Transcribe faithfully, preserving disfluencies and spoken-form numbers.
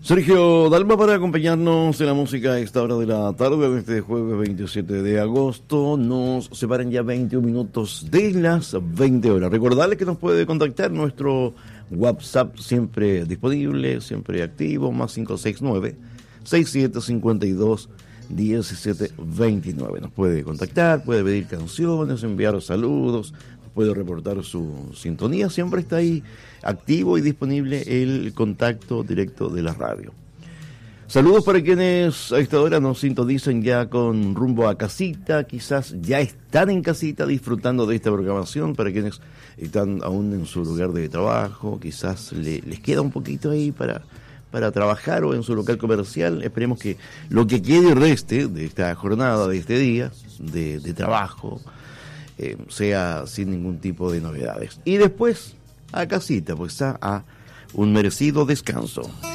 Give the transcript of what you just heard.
Sergio Dalma para acompañarnos en la música a esta hora de la tarde, este jueves veintisiete de agosto. Nos separan ya veintiún minutos de las veinte horas. Recordarles que nos puede contactar nuestro WhatsApp siempre disponible, siempre activo, más cinco seis nueve, seis siete cinco dos, uno siete dos nueve. Nos puede contactar, puede pedir canciones, enviar saludos, puede reportar su sintonía, siempre está ahí activo y disponible el contacto directo de la radio. Saludos para quienes a esta hora nos sintonizan ya con rumbo a casita, quizás ya están en casita disfrutando de esta programación, para quienes están aún en su lugar de trabajo, quizás le, les queda un poquito ahí para, para trabajar o en su local comercial. Esperemos que lo que quede y reste de esta jornada, de este día de, de trabajo, Eh, sea sin ningún tipo de novedades. Y después a casita, pues a, a un merecido descanso.